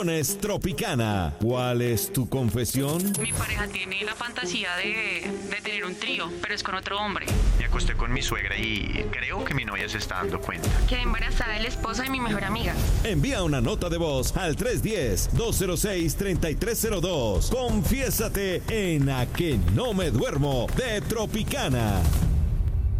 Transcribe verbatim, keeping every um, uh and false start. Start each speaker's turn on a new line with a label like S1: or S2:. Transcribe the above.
S1: Tropicana. ¿Cuál es tu confesión?
S2: Mi pareja tiene la fantasía de, de tener un trío, pero es con otro hombre.
S3: Me acosté con mi suegra y creo que mi novia se está dando cuenta.
S2: Quedé embarazada de la esposa de mi mejor amiga.
S1: Envía una nota de voz al tres uno cero, dos cero seis, tres tres cero dos. Confiésate en A Que No Me Duermo de Tropicana.